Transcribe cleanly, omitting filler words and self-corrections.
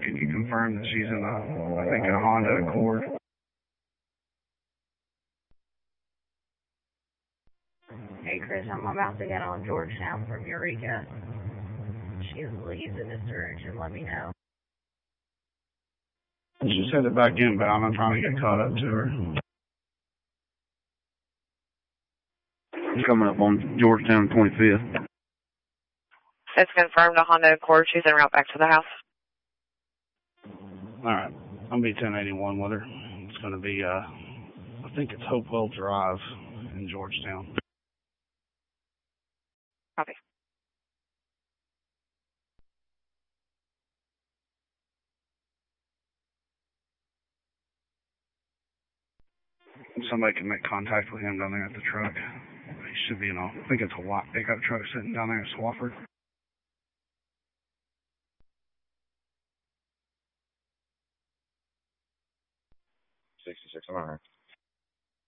Can you confirm that she's in I think, a Honda Accord? Hey, Chris, I'm about to get on Georgetown from Eureka. She leaves in this direction. Let me know. She said it back inbound. I'm trying to get caught up to her. She's coming up on Georgetown 25th. It's confirmed a Honda Accord. She's en route back to the house. All right. I'll be 1081 with her. It's going to be, I think it's Hopewell Drive in Georgetown. Copy. Somebody can make contact with him down there at the truck. He should be, I think it's a white pickup truck sitting down there in Swofford. 66 on her.